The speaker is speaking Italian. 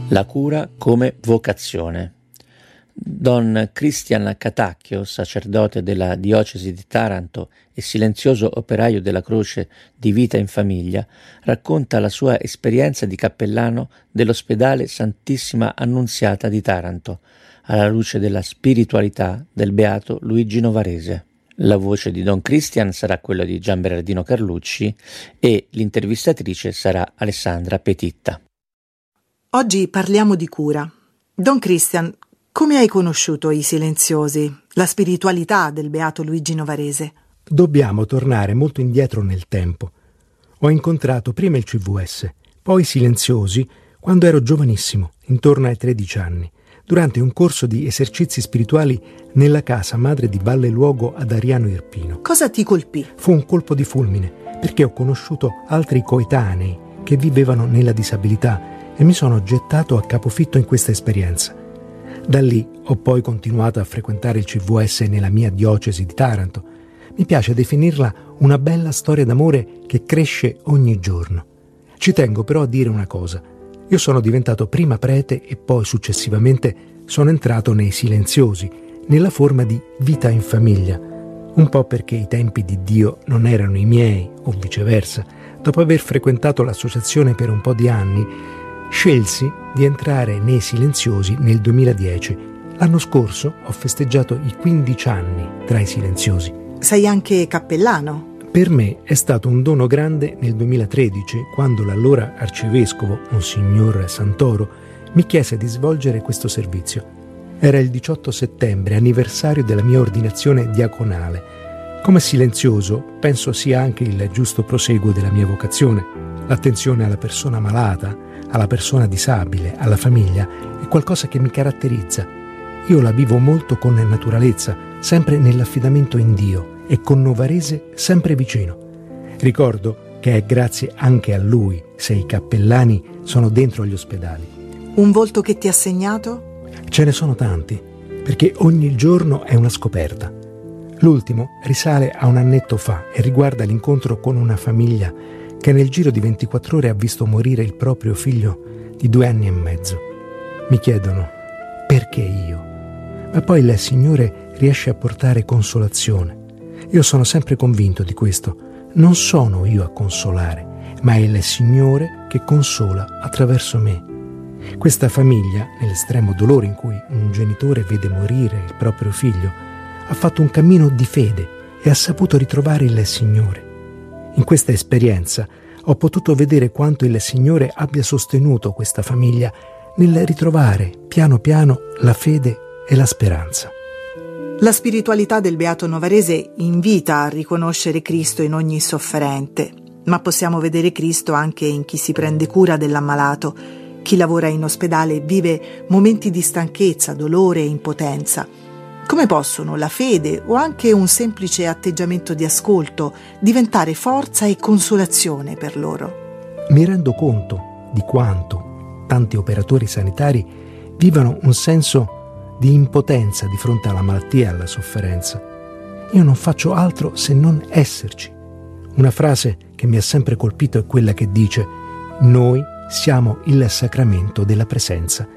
La cura come vocazione. Don Cristian Catacchio, sacerdote della diocesi di Taranto e silenzioso operaio della Croce di Vita in Famiglia, racconta la sua esperienza di cappellano dell'ospedale Santissima Annunziata di Taranto, alla luce della spiritualità del beato Luigi Novarese. La voce di Don Cristian sarà quella di Gianbernardino Carlucci e l'intervistatrice sarà Alessandra Petitta. Oggi parliamo di cura. Don Cristian, come hai conosciuto i silenziosi, la spiritualità del beato Luigi Novarese? Dobbiamo tornare molto indietro nel tempo. Ho incontrato prima il CVS, poi i silenziosi quando ero giovanissimo, intorno ai 13 anni, durante un corso di esercizi spirituali nella casa madre di Valle Luogo ad Ariano Irpino. Cosa ti colpì? Fu un colpo di fulmine, perché ho conosciuto altri coetanei che vivevano nella disabilità e mi sono gettato a capofitto in questa esperienza. Da lì ho poi continuato a frequentare il CVS nella mia diocesi di Taranto. Mi piace definirla una bella storia d'amore che cresce ogni giorno. Ci tengo però a dire una cosa. Io sono diventato prima prete e poi successivamente sono entrato nei silenziosi, nella forma di Vita in Famiglia, un po' perché i tempi di Dio non erano i miei o viceversa. Dopo aver frequentato l'associazione per un po' di anni, scelsi di entrare nei silenziosi nel 2010. L'anno scorso ho festeggiato i 15 anni tra i silenziosi. Sei anche cappellano? Per me è stato un dono grande nel 2013, quando l'allora arcivescovo, Monsignor Santoro, mi chiese di svolgere questo servizio. Era il 18 settembre, anniversario della mia ordinazione diaconale. Come silenzioso, penso sia anche il giusto proseguo della mia vocazione. L'attenzione alla persona malata, alla persona disabile, alla famiglia, è qualcosa che mi caratterizza. Io la vivo molto con naturalezza, sempre nell'affidamento in Dio e con Novarese sempre vicino. Ricordo che è grazie anche a lui se i cappellani sono dentro gli ospedali. Un volto che ti ha segnato? Ce ne sono tanti, perché ogni giorno è una scoperta. L'ultimo risale a un annetto fa e riguarda l'incontro con una famiglia che nel giro di 24 ore ha visto morire il proprio figlio di 2 anni e mezzo. Mi chiedono, perché io? Ma poi il Signore riesce a portare consolazione. Io sono sempre convinto di questo. Non sono io a consolare, ma è il Signore che consola attraverso me. Questa famiglia, nell'estremo dolore in cui un genitore vede morire il proprio figlio, ha fatto un cammino di fede e ha saputo ritrovare il Signore. In questa esperienza ho potuto vedere quanto il Signore abbia sostenuto questa famiglia nel ritrovare piano piano la fede e la speranza. La spiritualità del beato Novarese invita a riconoscere Cristo in ogni sofferente, ma possiamo vedere Cristo anche in chi si prende cura dell'ammalato. Chi lavora in ospedale vive momenti di stanchezza, dolore e impotenza. Come possono la fede o anche un semplice atteggiamento di ascolto diventare forza e consolazione per loro? Mi rendo conto di quanto tanti operatori sanitari vivano un senso di impotenza di fronte alla malattia e alla sofferenza. Io non faccio altro se non esserci. Una frase che mi ha sempre colpito è quella che dice: noi siamo il sacramento della presenza